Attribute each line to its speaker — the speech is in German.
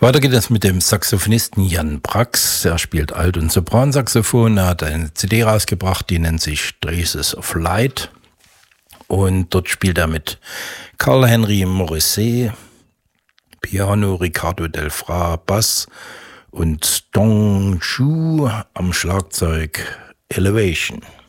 Speaker 1: Weiter geht es mit dem Saxophonisten Jan Brax. Er spielt Alt- und Sopransaxophon. Er hat eine CD rausgebracht, die nennt sich Traces of Light. Und dort spielt er mit Carl-Henry Morrissey, Piano, Ricardo Delfra, Bass und Dong Chu am Schlagzeug Elevation.